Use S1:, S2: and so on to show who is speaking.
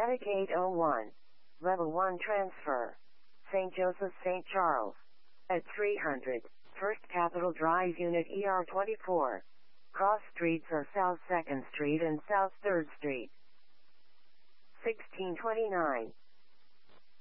S1: Attic 801. Level 1 transfer. St. Joseph St. Charles. At 300. First Capitol Drive Unit ER24. Cross streets are South 2nd Street and South 3rd Street. 1629.